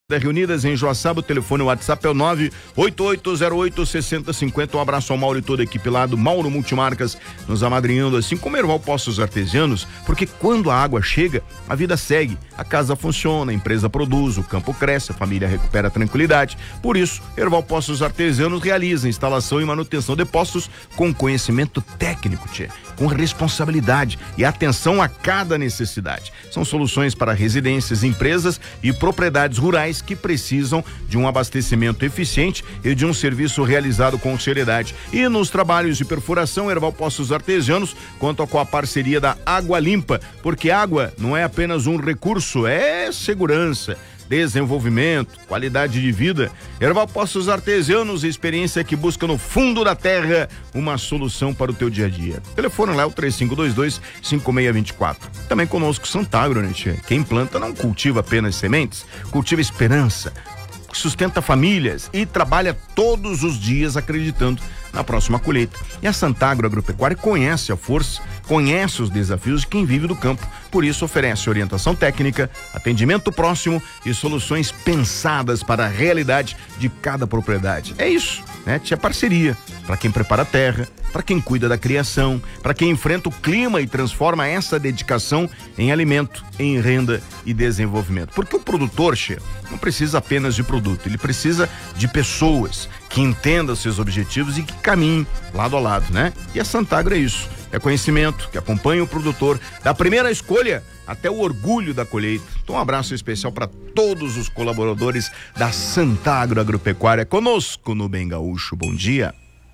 Reunidas em Joaçaba, o telefone, o WhatsApp é o 988086050. Um abraço ao Mauro e toda a equipe lá do Mauro Multimarcas, nos amadrinhando, assim como Erval Poços Artesianos, porque quando a água chega, a vida segue, a casa funciona, a empresa produz, o campo cresce, a família recupera a tranquilidade. Por isso, Erval Poços Artesianos realiza instalação e manutenção de poços com conhecimento técnico, com responsabilidade e atenção a cada necessidade. São soluções para residências, empresas e propriedades rurais que precisam de um abastecimento eficiente e de um serviço realizado com seriedade. E nos trabalhos de perfuração, Erval Poços Artesianos conta com a parceria da Água Limpa, porque água não é apenas um recurso, é segurança, desenvolvimento, qualidade de vida. Erval Poços Artesianos, experiência que busca no fundo da terra uma solução para o teu dia a dia. O telefone lá é o 3522-5624. Também conosco Santagro, né, tia? Quem planta não cultiva apenas sementes, cultiva esperança, sustenta famílias e trabalha todos os dias acreditando na próxima colheita. E a Santagro Agropecuária conhece a força, conhece os desafios de quem vive do campo. Por isso oferece orientação técnica, atendimento próximo e soluções pensadas para a realidade de cada propriedade. É isso, né? Tinha parceria para quem prepara a terra, para quem cuida da criação, para quem enfrenta o clima e transforma essa dedicação em alimento, em renda e desenvolvimento. Porque o produtor, não precisa apenas de produto, ele precisa de pessoas que entendam seus objetivos e que caminhem lado a lado, né? E a Santagro é isso, é conhecimento que acompanha o produtor da primeira escolha até o orgulho da colheita. Então um abraço especial para todos os colaboradores da Santagro Agropecuária conosco no Bem Gaúcho. Bom dia.